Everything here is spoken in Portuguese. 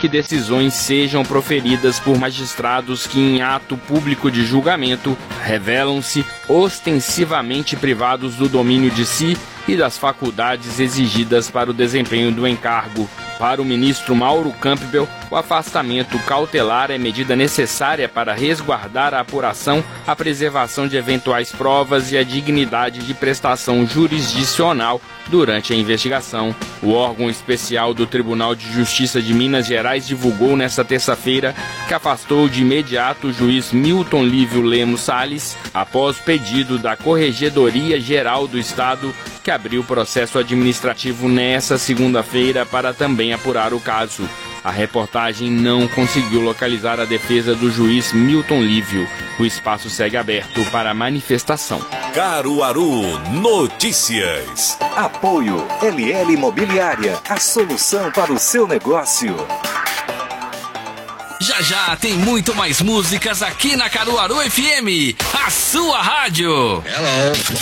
que decisões sejam proferidas por magistrados que, em ato público de julgamento, revelam-se ostensivamente privados do domínio de si e das faculdades exigidas para o desempenho do encargo. Para o ministro Mauro Campbell, o afastamento cautelar é medida necessária para resguardar a apuração, a preservação de eventuais provas e a dignidade de prestação jurisdicional durante a investigação. O órgão especial do Tribunal de Justiça de Minas Gerais divulgou nesta terça-feira que afastou de imediato o juiz Milton Lívio Lemos Salles, após pedido da Corregedoria Geral do Estado, que abriu processo administrativo nesta segunda-feira para também apurar o caso. A reportagem não conseguiu localizar a defesa do juiz Milton Lívio. O espaço segue aberto para manifestação. Caruaru Notícias. Apoio LL Imobiliária, a solução para o seu negócio. Já já tem muito mais músicas aqui na Caruaru FM, a sua rádio. Hello.